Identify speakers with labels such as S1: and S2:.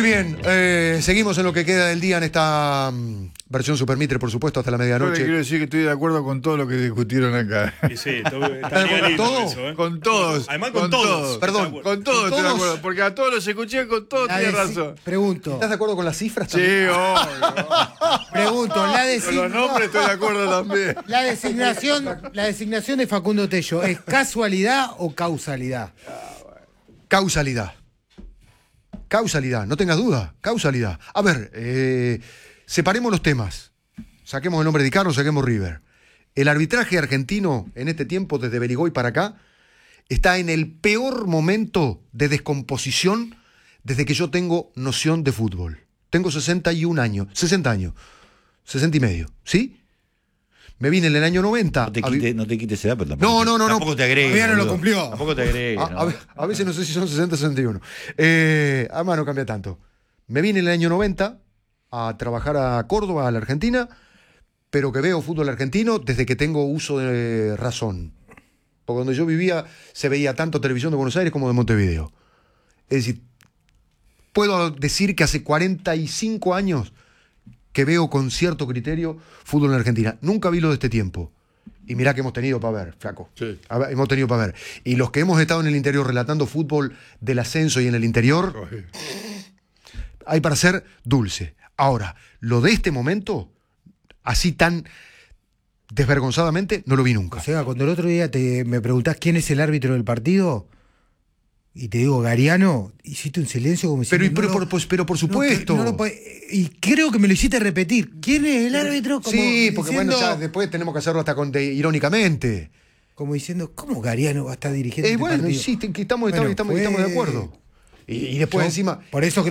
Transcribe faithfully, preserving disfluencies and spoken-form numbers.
S1: Muy bien, eh, seguimos en lo que queda del día en esta um, versión Super Mitre, por supuesto, hasta la
S2: Yo
S1: medianoche.
S2: le quiero decir que estoy de acuerdo con todo lo que discutieron acá.
S3: Sí, sí, todo, está
S1: ¿Estás de acuerdo con todo?
S3: eso, ¿eh?
S2: Con todos.
S3: Además con, todos.
S1: Perdón,
S2: Con todos estoy de
S1: todos?
S2: acuerdo. Porque a todos los escuché, con todos
S4: La
S2: tiene
S4: desi-
S2: razón.
S4: Pregunto,
S1: ¿Estás de acuerdo con las cifras
S2: Sí,
S1: también?
S2: obvio.
S4: pregunto, la,
S2: Con
S4: desi-
S2: los nombres estoy de acuerdo también.
S4: la designación, la designación de Facundo Tello, ¿es casualidad o causalidad?
S1: Causalidad. Causalidad, no tengas duda, causalidad. A ver, eh, separemos los temas. Saquemos el nombre de Carlos, saquemos River. El arbitraje argentino en este tiempo, desde Berigoy para acá, está en el peor momento de descomposición desde que yo tengo noción de fútbol. Tengo sesenta y un años, sesenta años, sesenta y medio, ¿sí? Me vine en el año noventa.
S5: No te,
S1: a vi-
S5: quite, no te quites edad, pero tampoco,
S1: No, no, no, no.
S5: tampoco te agregues.
S4: Todavía no lo
S5: boludo.
S4: cumplió.
S5: Tampoco te agregues.
S1: A,
S5: ¿no?
S1: a ve- a veces no sé si son sesenta o sesenta y uno. Eh, además no cambia tanto. Me vine en el año noventa a trabajar a Córdoba, a la Argentina, pero que veo fútbol argentino desde que tengo uso de razón. Porque donde yo vivía se veía tanto televisión de Buenos Aires como de Montevideo. Es decir, puedo decir que hace cuarenta y cinco años que veo con cierto criterio fútbol en Argentina. Nunca vi lo de este tiempo. Y mirá que hemos tenido para ver, flaco.
S2: Sí.
S1: A ver, hemos tenido para ver. Y los que hemos estado en el interior relatando fútbol del ascenso y en el interior,
S2: Oye.
S1: hay para ser dulce. Ahora, lo de este momento, así tan desvergonzadamente, no lo vi nunca.
S4: O sea, cuando el otro día te, me preguntás quién es el árbitro del partido, y te digo Gariano, hiciste un silencio como
S1: Pero,
S4: diciendo,
S1: pero,
S4: no
S1: por,
S4: lo-
S1: pues, pero por
S4: no, que-
S1: supuesto.
S4: no lo puede- y creo que me lo hiciste repetir. ¿Quién es el árbitro? Como
S1: Sí, porque
S4: diciendo,
S1: bueno, ya después tenemos que hacerlo hasta con, de- irónicamente.
S4: como diciendo, ¿cómo Gariano va a estar dirigiendo
S1: Eh,
S4: este
S1: bueno,
S4: partido?
S1: sí, te- que estamos,
S4: Bueno,
S1: estamos, estamos,
S4: fue-
S1: estamos de acuerdo. Y, y después
S4: Yo,
S1: encima...
S4: Por eso